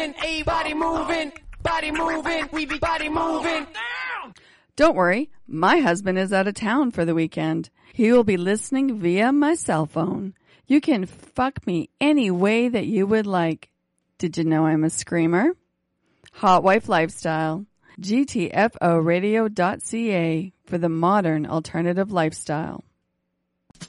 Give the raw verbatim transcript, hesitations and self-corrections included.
moving, a body moving, body moving, we be body moving. Don't worry, my husband is out of town for the weekend. He will be listening via my cell phone. You can fuck me any way that you would like. Did you know I'm a screamer? Hot Wife Lifestyle. G T F O radio dot C A for the modern alternative lifestyle.